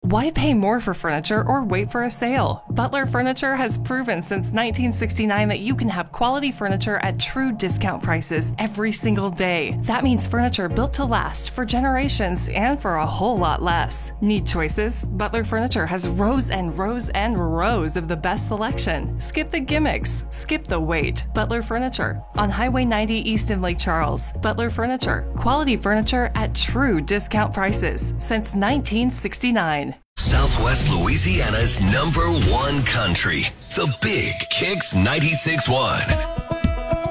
Why pay more for furniture or wait for a sale? Butler Furniture has proven since 1969 that you can have quality furniture at true discount prices every single day. That means furniture built to last for generations and for a whole lot less. Need choices? Butler Furniture has rows and rows and rows of the best selection. Skip the gimmicks. Skip the wait. Butler Furniture on Highway 90 East in Lake Charles. Butler Furniture. Quality furniture at true discount prices since 1969. Southwest Louisiana's #1 country. The Big Kicks 96.1.